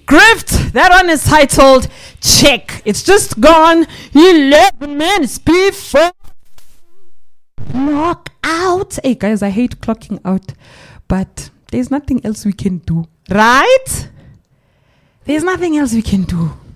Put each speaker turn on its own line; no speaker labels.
Grift. That one is titled Check. It's just gone 11 minutes before clock out. Hey guys, I hate clocking out, but there's nothing else we can do, right? There's nothing else we can do.